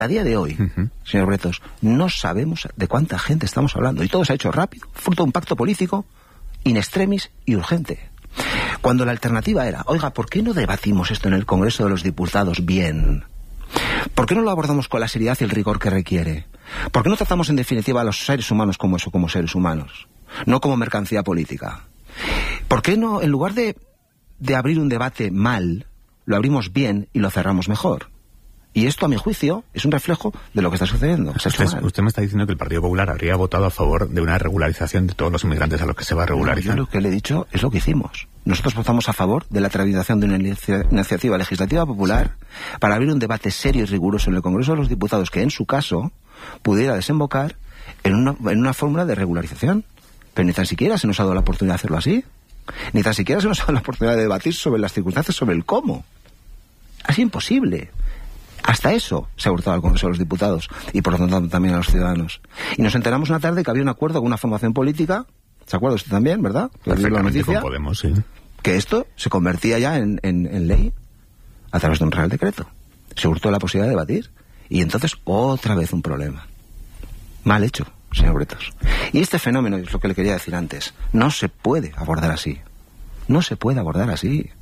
A día de hoy, señor Bretos, no sabemos de cuánta gente estamos hablando. Y todo se ha hecho rápido, fruto de un pacto político in extremis y urgente. Cuando la alternativa era, oiga, ¿por qué no debatimos esto en el Congreso de los Diputados bien? ¿Por qué no lo abordamos con la seriedad y el rigor que requiere? ¿Por qué no tratamos en definitiva a los seres humanos como eso, como seres humanos? No como mercancía política. ¿Por qué no, en lugar de abrir un debate mal, lo abrimos bien y lo cerramos mejor? Y esto, a mi juicio, es un reflejo de lo que está sucediendo. Usted me está diciendo que el Partido Popular habría votado a favor de una regularización de todos los inmigrantes a los que se va a regularizar. Yo lo que le he dicho es lo que hicimos. Nosotros votamos a favor de la tramitación de una iniciativa legislativa popular para abrir un debate serio y riguroso en el Congreso de los Diputados que, en su caso, pudiera desembocar en una fórmula de regularización. Pero ni tan siquiera se nos ha dado la oportunidad de hacerlo así. Ni tan siquiera se nos ha dado la oportunidad de debatir sobre las circunstancias, sobre el cómo. Es imposible. Hasta eso se ha hurtado al Congreso de los Diputados y por lo tanto también a los ciudadanos. Y nos enteramos una tarde que había un acuerdo con una formación política, ¿se acuerda usted también, verdad? Perfectamente, con Podemos, sí. Que esto se convertía ya en ley a través de un real decreto. Se hurtó la posibilidad de debatir y entonces otra vez un problema. Mal hecho, señor Bretos. Y este fenómeno, es lo que le quería decir antes, no se puede abordar así. No se puede abordar así.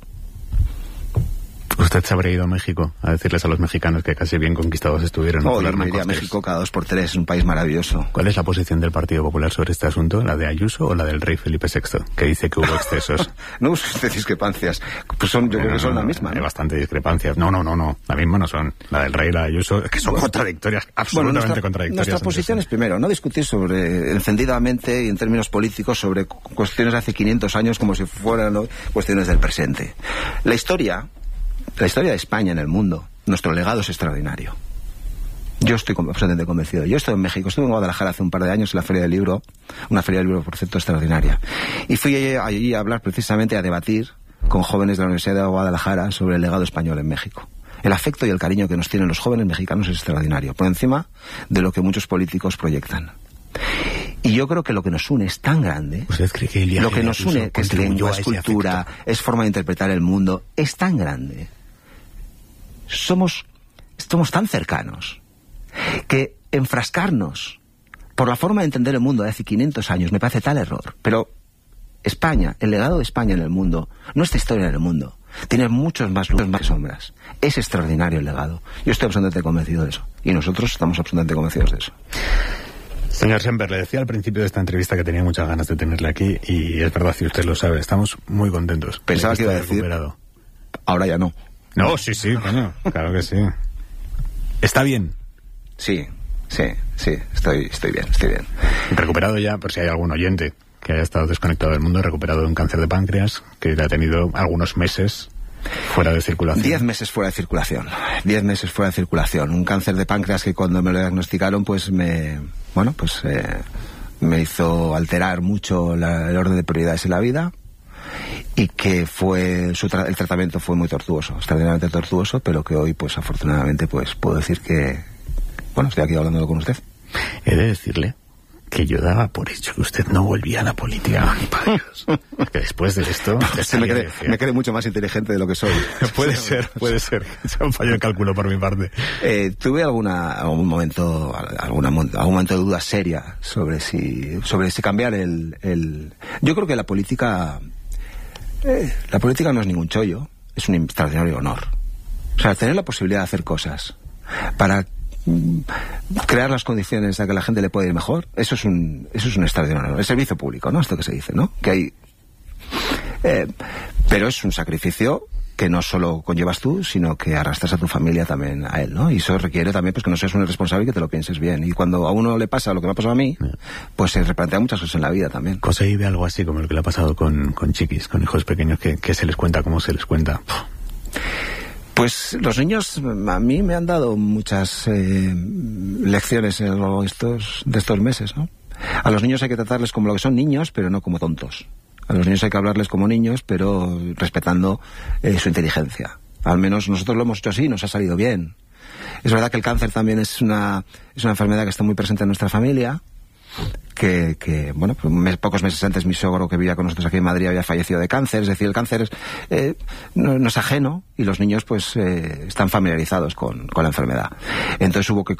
¿Usted se habría ido a México a decirles a los mexicanos que casi bien conquistados estuvieron? Yo me iría a México cada 2 por 3, es un país maravilloso. ¿Cuál es la posición del Partido Popular sobre este asunto? ¿La de Ayuso o la del rey Felipe VI, que dice que hubo excesos? No usted discrepancias, pues yo creo que son la misma, ¿no? Hay bastante discrepancias. No, la misma no son. La del rey y la de Ayuso, que son contradictorias, absolutamente contradictorias. Nuestra posición es, primero, no discutir encendidamente y en términos políticos sobre cuestiones de hace 500 años como si fueran cuestiones del presente. La historia de España en el mundo, nuestro legado es extraordinario. Yo estoy absolutamente convencido. Yo estoy en México, estuve en Guadalajara hace un par de años en la Feria del Libro, una Feria del Libro, por cierto, extraordinaria. Y fui allí a hablar precisamente, a debatir con jóvenes de la Universidad de Guadalajara sobre el legado español en México. El afecto y el cariño que nos tienen los jóvenes mexicanos es extraordinario, por encima de lo que muchos políticos proyectan. Y yo creo que lo que nos une es tan grande. ¿Usted cree que lo que nos une, que es lengua, es cultura, es forma de interpretar el mundo, es tan grande. Somos tan cercanos que enfrascarnos por la forma de entender el mundo de hace 500 años me parece tal error. Pero España, el legado de España en el mundo, nuestra historia en el mundo, tiene muchos más luces, más sombras. Es extraordinario el legado. Yo estoy absolutamente convencido de eso. Y nosotros estamos absolutamente convencidos de eso. Señor Semper, le decía al principio de esta entrevista que tenía muchas ganas de tenerle aquí, y es verdad, si usted lo sabe, estamos muy contentos. Pensaba que iba a decir, ahora ya no. No, sí, bueno, claro que sí. ¿Está bien? Sí, estoy bien. Recuperado ya, por si hay algún oyente que haya estado desconectado del mundo, recuperado de un cáncer de páncreas, que le ha tenido algunos meses fuera de circulación. 10 meses fuera de circulación. 10 meses fuera de circulación. Un cáncer de páncreas que cuando me lo diagnosticaron, pues me hizo alterar mucho el orden de prioridades en la vida. Y que el tratamiento fue muy tortuoso, extraordinariamente tortuoso, pero que hoy, pues afortunadamente, pues puedo decir que, estoy aquí hablando con usted. He de decirle que yo daba por hecho que usted no volvía a la política. Que después de esto... me cree mucho más inteligente de lo que soy. Puede ser. Se me falló el cálculo por mi parte. Tuve algún momento de duda seria sobre si cambiar Yo creo que la política no es ningún chollo, es un extraordinario honor. O sea, tener la posibilidad de hacer cosas para crear las condiciones a que la gente le pueda ir mejor, eso es un extraordinario honor. El servicio público, ¿no? Esto que se dice, ¿no? Que hay... pero es un sacrificio que no solo conllevas tú, sino que arrastras a tu familia también a él, ¿no? Y eso requiere también pues que no seas un irresponsable y que te lo pienses bien. Y cuando a uno le pasa lo que me ha pasado a mí, pues se replantea muchas cosas en la vida también. Cosa y ve algo así como lo que le ha pasado con chiquis, con hijos pequeños, que se les cuenta como se les cuenta. Pues los niños a mí me han dado muchas lecciones en de estos meses, ¿no? A los niños hay que tratarles como lo que son niños, pero no como tontos. A los niños hay que hablarles como niños, pero respetando su inteligencia. Al menos nosotros lo hemos hecho así y nos ha salido bien. Es verdad que el cáncer también es una enfermedad que está muy presente en nuestra familia, bueno, pocos meses antes mi suegro que vivía con nosotros aquí en Madrid había fallecido de cáncer. Es decir, el cáncer no es ajeno y los niños pues están familiarizados con la enfermedad. Entonces hubo que